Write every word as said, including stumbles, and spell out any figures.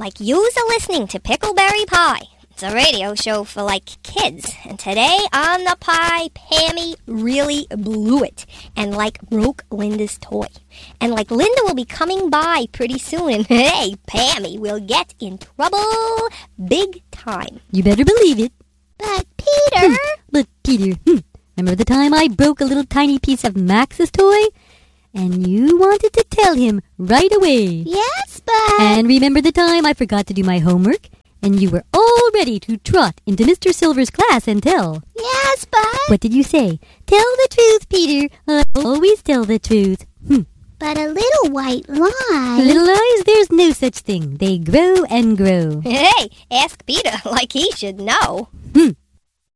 like you's a listening to Pickleberry Pie. It's a radio show for, like, kids. And today on the pie, Pammy really blew it and, like, broke Linda's toy. And, like, Linda will be coming by pretty soon. And, hey, Pammy will get in trouble big time. You better believe it. But, Peter... but, Peter, hmm, remember the time I broke a little tiny piece of Max's toy? And you wanted to tell him right away. Yes, but... And remember the time I forgot to do my homework? And you were all ready to trot into Mister Silver's class and tell. Yes, but... What did you say? Tell the truth, Peter. I always tell the truth. Hmm. But a little white lie... Little lies, there's no such thing. They grow and grow. Hey, ask Peter like he should know. Hmm.